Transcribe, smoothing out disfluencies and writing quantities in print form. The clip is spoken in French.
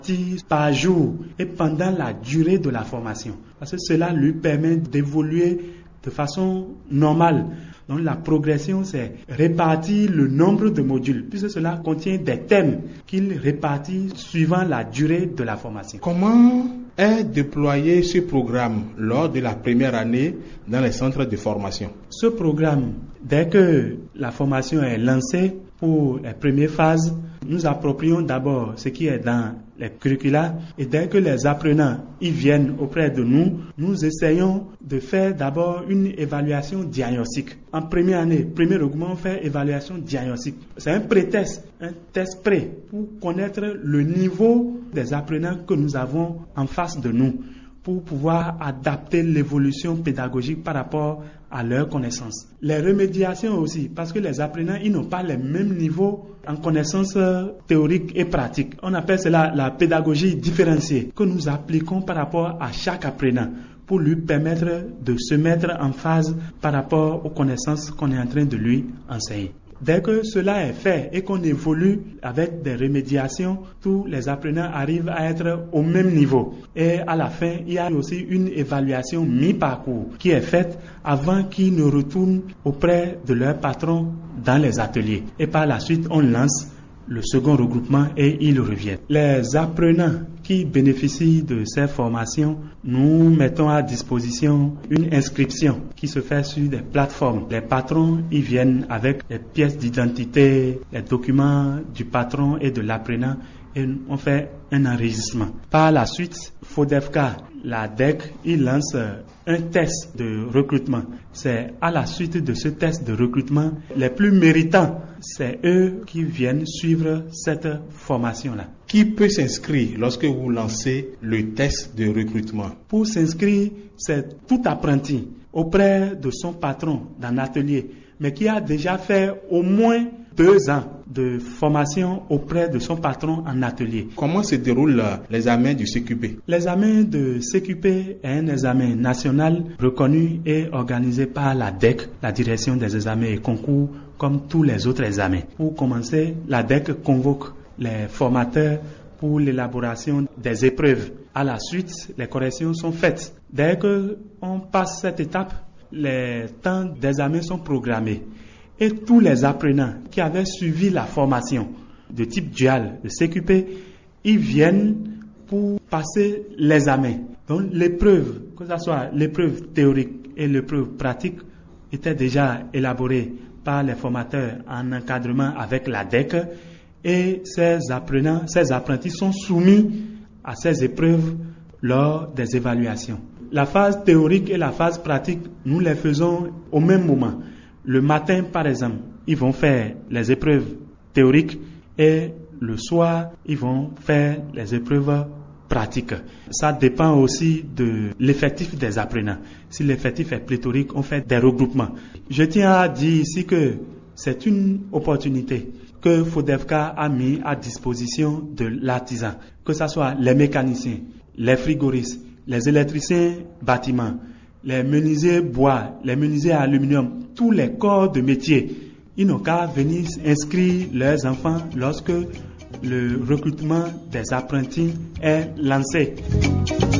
par jour et pendant la durée de la formation. Parce que cela lui permet d'évoluer de façon normale. Donc la progression, c'est répartir le nombre de modules, puisque cela contient des thèmes qu'il répartit suivant la durée de la formation. Comment est déployé ce programme lors de la première année dans les centres de formation? Ce programme, dès que la formation est lancée pour les premières phases, nous approprions d'abord ce qui est dans les curricula et dès que les apprenants y viennent auprès de nous, nous essayons de faire d'abord une évaluation diagnostique. En première année, premier regroupement, on fait évaluation diagnostique. C'est un pré-test, un test pré pour connaître le niveau des apprenants que nous avons en face de nous, pour pouvoir adapter l'évolution pédagogique par rapport à leurs connaissances. Les remédiations aussi, parce que les apprenants, ils n'ont pas les mêmes niveaux en connaissances théoriques et pratiques. On appelle cela la pédagogie différenciée, que nous appliquons par rapport à chaque apprenant, pour lui permettre de se mettre en phase par rapport aux connaissances qu'on est en train de lui enseigner. Dès que cela est fait et qu'on évolue avec des remédiations, tous les apprenants arrivent à être au même niveau. Et à la fin, il y a aussi une évaluation mi-parcours qui est faite avant qu'ils ne retournent auprès de leur patron dans les ateliers. Et par la suite, on lance le second regroupement et ils reviennent. Les apprenants qui bénéficient de ces formations, nous mettons à disposition une inscription qui se fait sur des plateformes. Les patrons y viennent avec les pièces d'identité, les documents du patron et de l'apprenant et on fait un enregistrement. Par la suite, FODEFCA, la DEC, il lance un test de recrutement. C'est à la suite de ce test de recrutement, les plus méritants, c'est eux qui viennent suivre cette formation-là. Qui peut s'inscrire lorsque vous lancez le test de recrutement? Pour s'inscrire, c'est tout apprenti auprès de son patron dans l'atelier, mais qui a déjà fait au moins 2 ans de formation auprès de son patron en atelier. Comment se déroulent les examens du CQP? L'examen de CQP est un examen national reconnu et organisé par la DEC, la Direction des examens et concours, comme tous les autres examens. Pour commencer, la DEC convoque les formateurs pour l'élaboration des épreuves. À la suite, les corrections sont faites. Dès qu'on passe cette étape, les temps d'examen sont programmés. Et tous les apprenants qui avaient suivi la formation de type dual, de CQP, ils viennent pour passer l'examen. Donc l'épreuve, que ce soit l'épreuve théorique et l'épreuve pratique, était déjà élaborée par les formateurs en encadrement avec la DEC et ces apprenants, ces apprentis sont soumis à ces épreuves lors des évaluations. La phase théorique et la phase pratique, nous les faisons au même moment. Le matin, par exemple, ils vont faire les épreuves théoriques et le soir, ils vont faire les épreuves pratiques. Ça dépend aussi de l'effectif des apprenants. Si l'effectif est pléthorique, on fait des regroupements. Je tiens à dire ici que c'est une opportunité que FODEFCA a mis à disposition de l'artisan, que ce soit les mécaniciens, les frigoristes, les électriciens bâtiments, les menuisiers bois, les menuisiers aluminium, tous les corps de métier. Ils n'ont qu'à venir inscrire leurs enfants lorsque le recrutement des apprentis est lancé.